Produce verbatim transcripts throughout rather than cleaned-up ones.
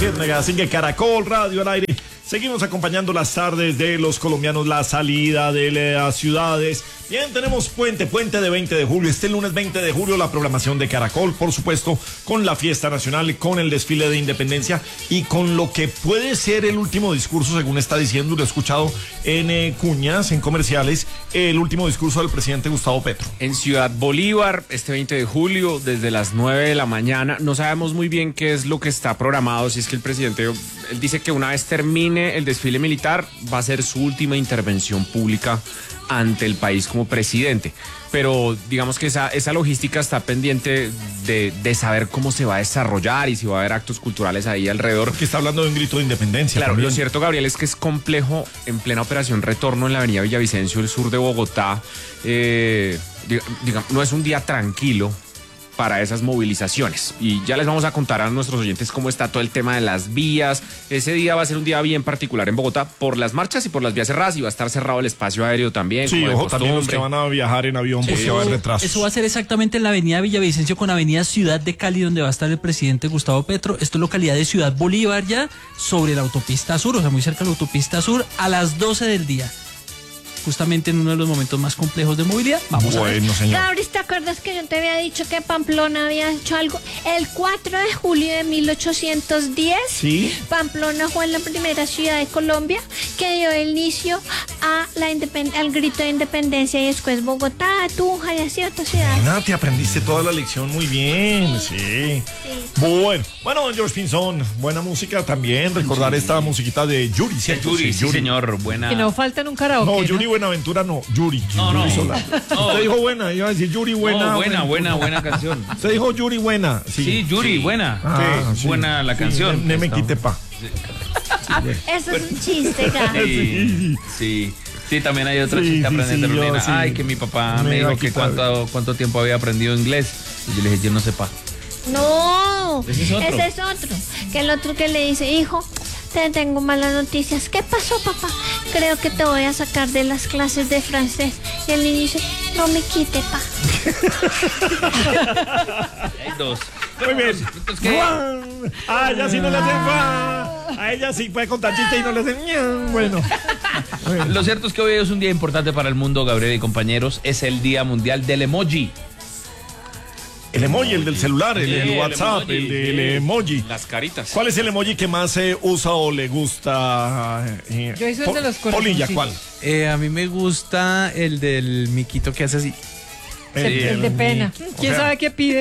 Ciénega, sigue Caracol Radio al aire. Seguimos acompañando las tardes de los colombianos, la salida de las ciudades. Bien, tenemos puente, puente de veinte de julio. Este lunes veinte de julio la programación de Caracol, por supuesto, con la fiesta nacional, con el desfile de independencia y con lo que puede ser el último discurso, según está diciendo, lo he escuchado en eh, cuñas, en comerciales, el último discurso del presidente Gustavo Petro. En Ciudad Bolívar, este veinte de julio, desde las nueve de la mañana. No sabemos muy bien qué es lo que está programado, si es que el presidente, él dice que una vez termine el desfile militar, va a ser su última intervención pública ante el país como presidente, pero digamos que esa, esa logística está pendiente de, de saber cómo se va a desarrollar y si va a haber actos culturales ahí alrededor. Porque está hablando de un grito de independencia. Claro, también. Lo cierto, Gabriel, es que es complejo en plena operación retorno en la avenida Villavicencio, el sur de Bogotá. Eh, digamos, no es un día tranquilo para esas movilizaciones, y ya les vamos a contar a nuestros oyentes cómo está todo el tema de las vías. Ese día va a ser un día bien particular en Bogotá por las marchas y por las vías cerradas, y va a estar cerrado el espacio aéreo también. Sí, ojo, también los que van a viajar en avión, sí, porque va a haber retrasos. Eso va a ser exactamente en la avenida Villavicencio con avenida Ciudad de Cali, donde va a estar el presidente Gustavo Petro. Esto es localidad de Ciudad Bolívar, ya sobre la autopista sur, o sea, muy cerca de la autopista sur, a las doce del día. Justamente en uno de los momentos más complejos de movilidad. Vamos bueno, a ver. Señor. Gabriel, ¿te acuerdas que yo te había dicho que Pamplona había hecho algo? El cuatro de julio de mil ochocientos diez, ¿sí? Pamplona fue la primera ciudad de Colombia que dio inicio a la al grito de independencia, y después Bogotá, Tunja y así otras ciudades. Nada, te aprendiste toda la lección muy bien, sí. sí. Bueno, bueno, don George Pinzón, buena música también. Recordar sí. esta musiquita de Yuri, ¿cierto? Yuri, sí, sí, Yuri. señor, buena. Que no falta en un karaoke. No, ¿no? Yuri Buenaventura no, Yuri. No, Yuri no. Sola. no. Usted dijo buena, iba a decir Yuri buena. No, buena, buena, buena canción. Usted dijo Yuri buena. Sí, sí Yuri, sí. buena. Ah, sí. sí. Buena la canción. Sí, ne, ne me quite pa. Sí. Eso es un chiste, Gabriel. Sí, sí. Sí, también hay otro sí, chiste sí, aprendiendo sí, rutina. sí. Ay, que mi papá me, me dijo que cuánto, cuánto tiempo había aprendido inglés. Y yo le dije, yo no sé pa. No, ese es otro. Ese es otro. Que el otro que le dice, hijo, te tengo malas noticias. ¿Qué pasó, papá? Creo que te voy a sacar de las clases de francés. Y el niño dice, no me quite, pa. Hay dos. Muy bien. Ah, ella sí no le hacen fa. A ella sí puede contar chiste y no le hacen. Bueno. Lo cierto es que hoy es un día importante para el mundo, Gabriel y compañeros. Es el Día Mundial del Emoji. El emoji, el del celular, el del sí, WhatsApp, el, emoji, el del sí. emoji. Las caritas. ¿Cuál es el emoji que más eh, usa o le gusta? Eh, Yo hice el de los corazones. Polilla, ¿cuál? Eh, a mí me gusta el del miquito que hace así. El, el, el de pena. ¿Quién o sea, sabe qué pide?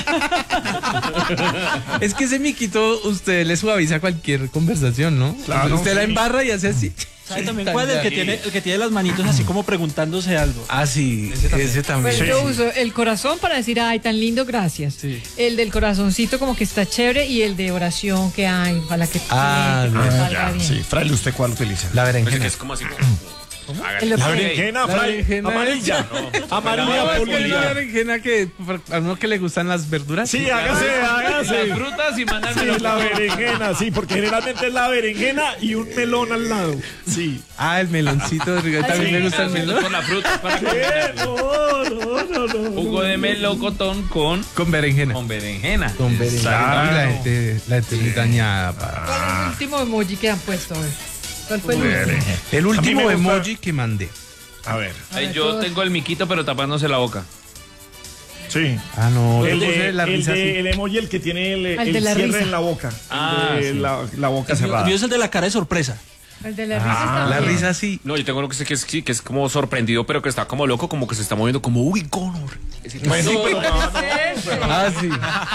Es que ese miquito usted le suaviza cualquier conversación, ¿no? Claro, usted sí. la embarra y hace así. ¿Sabe también cuál es el que tiene, el que tiene las manitos así como preguntándose algo? Ah, sí, ese también. Ese también. Pues yo uso el corazón para decir, ay, tan lindo, gracias. Sí. El del corazoncito como que está chévere, y el de oración que hay, ojalá que, ah, que, no, que ya, salga bien. Sí, Fraile, ¿usted cuál utiliza? La berenjena. Pues es como así. La berenjena, Fray, amarilla. No, amarilla, polilla. La berenjena que a uno que le gustan las verduras. Sí, hágase, hágase. Las frutas y mandarme. Sí, la berenjena, sí, porque generalmente es la berenjena y un melón al lado. Sí. Ah, el meloncito. También sí, me gusta el melón. Con la fruta para ¿Qué? No, no, no, no. Jugo de melocotón con con berenjena. Con berenjena. Con berenjena. Claro. La gente, la gente muy dañada. ¿Cuál es el último emoji que han puesto? A ver. ¿Cuál fue el último? El último emoji gusta... que mandé. A ver. Ay, yo tengo el miquito, pero tapándose la boca. Sí. Ah, no. El, de, la el, risa de, el emoji, el que tiene el, el, el la cierre risa. en la boca. Ah, el de, sí. la, la boca El cerrada. mío es el de la cara de sorpresa. El de la risa Ah, está La bien. risa sí. No, yo tengo uno que, sé que, es, que es como sorprendido, pero que está como loco, como que se está moviendo como, uy, Connor. Bueno, pero Ah, sí.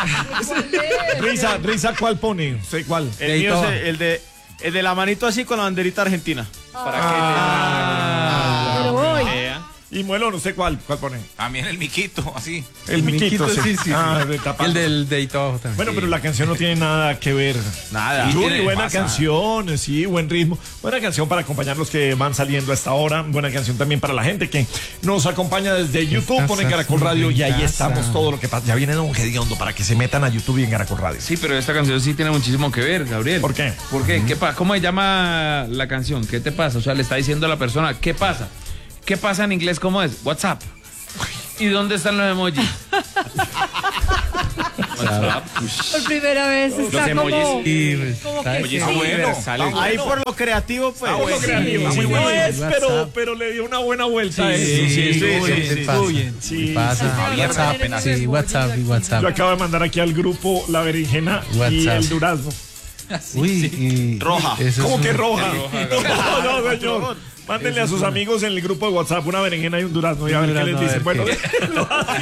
risa, risa, ¿cuál pone? ¿Usted cuál? El mío es el de, el de la manito así con la banderita argentina. Para Ah, Pero voy. y Muelón, ¿usted cuál? ¿Cuál pone? También el miquito, así. El, el miquito, miquito, sí. sí, sí, Ah, sí. de tapado. El del dedito abajo también. Bueno, pero la canción no tiene nada que ver. Nada. Yuri, ¿Qué buena pasa? canción, sí, buen ritmo. Buena canción para acompañar los que van saliendo a esta hora. Buena canción también para la gente que nos acompaña desde YouTube. Pone Caracol Radio y ahí estamos todo lo que pasa. Ya viene Don Gediondo para que se metan a YouTube y en Caracol Radio. Sí, pero esta canción sí tiene muchísimo que ver, Gabriel. ¿Por qué? ¿Por qué? ¿Qué pa- ¿Cómo se llama la canción? ¿Qué te pasa? O sea, le está diciendo a la persona, ¿qué pasa? ¿Qué pasa en inglés? ¿Cómo es? WhatsApp. ¿Y dónde están los emojis? Por primera vez está como, emojis. como que Oye, sí. son universales. Ahí por lo creativo, pues. Ah, bueno, Sí, creativo. sí, Muy sí. bueno es, WhatsApp. pero, pero le dio una buena vuelta a Sí, eso. sí, sí, sí, sí, sí, pasa. sí. Sí. Pasa. Abierta WhatsApp, apenas. sí, WhatsApp y Yo WhatsApp. acabo de mandar aquí al grupo la berenjena y WhatsApp. el durazno. Uy, y Roja. eso es ¿Cómo un- que roja? No, no, señor. Mándenle a sus amigos en el grupo de WhatsApp una berenjena y un durazno y a ver qué les durazno, a dicen. ver Bueno,